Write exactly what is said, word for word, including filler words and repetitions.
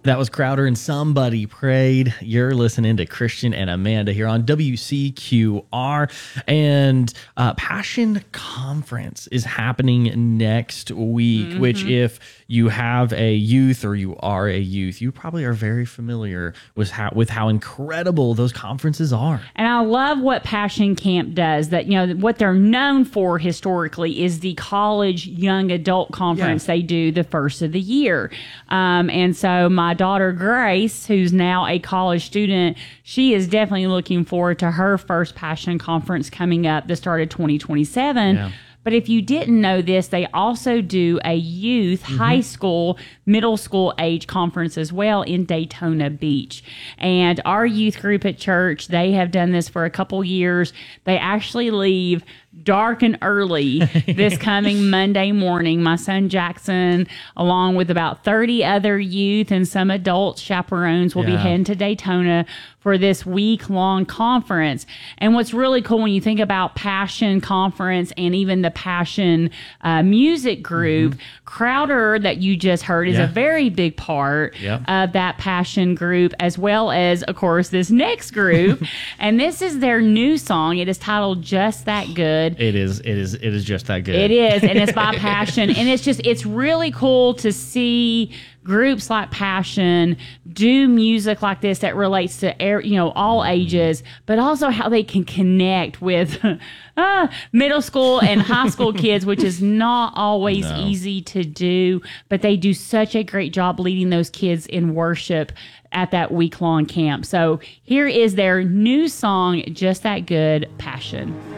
That was Crowder and Somebody Prayed. You're listening to Christian and Amanda here on W C Q R. And uh, Passion Conference is happening next week, mm-hmm. which if you have a youth or you are a youth, you probably are very familiar with how, with how incredible those conferences are. And I love what Passion Camp does. That, you know, what they're known for historically is the college young adult conference yeah. they do the first of the year. Um, and so my daughter Grace, who's now a college student, she is definitely looking forward to her first Passion Conference coming up the start of twenty twenty-seven. Yeah. But if you didn't know this, they also do a youth, mm-hmm. high school, middle school age conference as well in Daytona Beach. And our youth group at church, they have done this for a couple years. They actually leave dark and early this coming Monday morning. My son Jackson, along with about thirty other youth and some adult chaperones, will yeah. be heading to Daytona for this week-long conference. And what's really cool when you think about Passion Conference and even the Passion uh, music group, mm-hmm. Crowder that you just heard is yeah. a very big part yep. of that Passion group, as well as, of course, this next group. And this is their new song. It is titled Just That Good. It is. It is. It is just that good. It is, and it's by Passion, and it's just it's really cool to see groups like Passion do music like this that relates to you know all ages, but also how they can connect with uh, middle school and high school kids, which is not always no. easy to do. But they do such a great job leading those kids in worship at that week-long camp. So here is their new song, Just That Good, Passion.